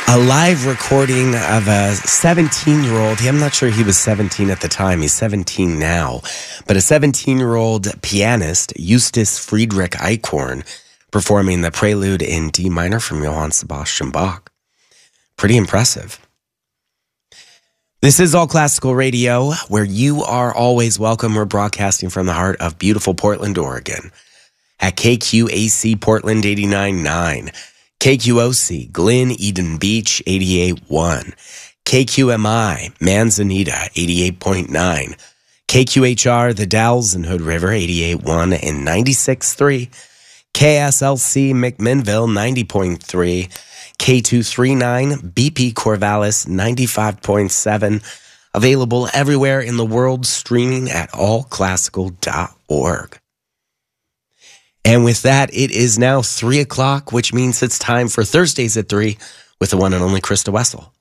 A live recording of a 17-year-old. I'm not sure he was 17 at the time. He's 17 now. But a 17-year-old pianist, Justus Friedrich Eichhorn, performing the Prelude in D minor from Johann Sebastian Bach. Pretty impressive. This is All Classical Radio, where you are always welcome. We're broadcasting from the heart of beautiful Portland, Oregon, at KQAC Portland 89.9. KQOC, Glen Eden Beach, 88.1. KQMI, Manzanita, 88.9. KQHR, The Dalles and Hood River, 88.1 and 96.3. KSLC, McMinnville, 90.3. K239, BP Corvallis, 95.7. Available everywhere in the world, streaming at allclassical.org. And with that, it is now 3 o'clock, which means it's time for Thursdays at 3 with the one and only Krista Wessel.